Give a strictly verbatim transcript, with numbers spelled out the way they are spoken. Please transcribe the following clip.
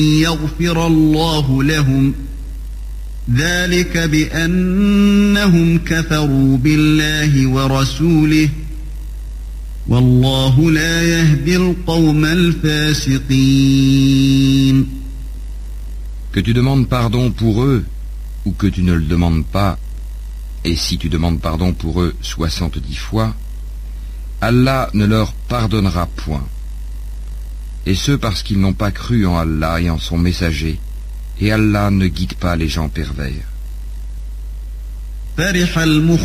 يغفر الله لهم ذلك بأنهم كفروا بالله ورسوله والله لا يهدي القوم الفاسقين. Que tu demandes pardon pour eux ou que tu ne le demandes pas, et si tu demandes pardon pour eux soixante-dix fois, Allah ne leur pardonnera point. Et ce parce qu'ils n'ont pas cru en Allah et en son messager, et Allah ne guide pas les gens pervers.